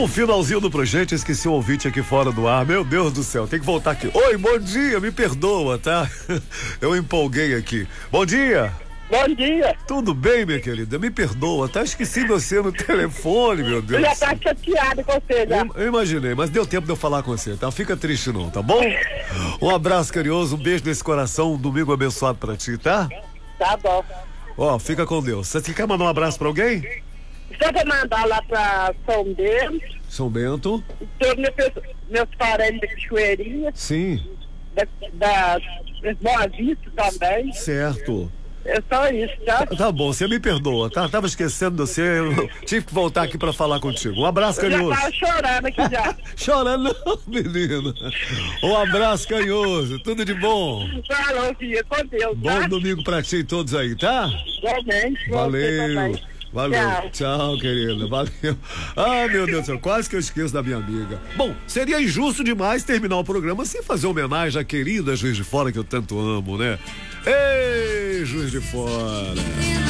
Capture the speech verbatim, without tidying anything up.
No finalzinho do projeto, eu esqueci o ouvinte aqui fora do ar. Meu Deus do céu, tem que voltar aqui. Oi, bom dia, me perdoa, tá? Eu empolguei aqui. Bom dia. Bom dia. Tudo bem, minha querida? Me perdoa, tá? Esqueci você no telefone, meu Deus. Eu já tá chateado com você, já. Eu, eu imaginei, mas deu tempo de eu falar com você, tá? Fica triste não, tá bom? Um abraço carinhoso, um beijo nesse coração, um domingo abençoado pra ti, tá? Tá bom. Ó, fica com Deus. Você quer mandar um abraço pra alguém? Só pra mandar lá pra São Bento. São Bento. Todos meus, meus parentes da Cachoeirinha. Sim. Da, da Boa Vista também. Certo. É só isso, tá? Tá, tá bom, você me perdoa, tá? Tava esquecendo de você, eu tive que voltar aqui pra falar contigo. Um abraço Eu já carinhoso. tava chorando aqui já. Chorando não, menino. Um abraço carinhoso, tudo de bom. Falou, filha, com Deus, Bom tá? domingo pra ti e todos aí, tá? Igualmente. Valeu. Valeu, Tchau. tchau, querida, valeu. Ah, meu Deus do céu, quase que eu esqueço da minha amiga. Bom, seria injusto demais terminar o programa sem fazer homenagem à querida Juiz de Fora que eu tanto amo, né? Ei, Juiz de Fora.